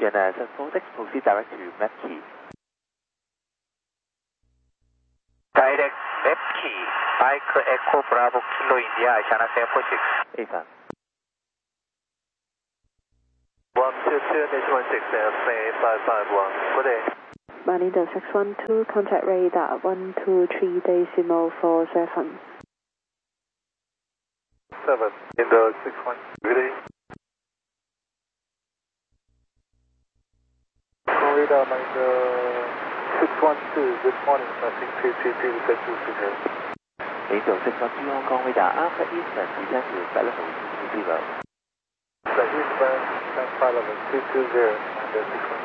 China 746, proceed direct to Mekki. Direct Mekki, Mike Echo Bravo Kilo India, China 746. Affirm. 122.16, May 551. Good day. Manila 612, contact radar 123.47. 7, in the 61. Good day. Radar, Manila 612, good morning, nothing 333, request to signal. 0612 Hong Kong radar, Alpha Eastern, descend to Bellevue 220. The eastbound, 10 220, and the 61.